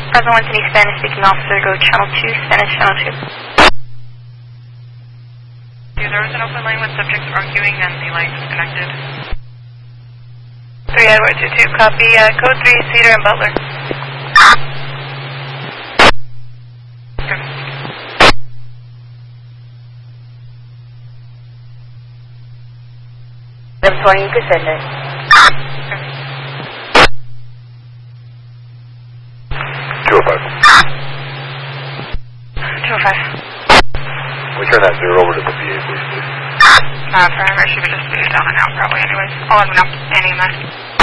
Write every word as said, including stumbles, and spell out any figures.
Present one, any Spanish speaking officer, go channel two, Spanish channel two. There was an open lane with subjects arguing and the line disconnected. three Edward two two, copy. Uh, code three, Cedar and Butler. Okay. seven twenty, you can send it. two oh five. two oh five. We turn that zero over to the V A, please. Uh, primary should be just be down and out probably anyways. Oh, I'm not any mess.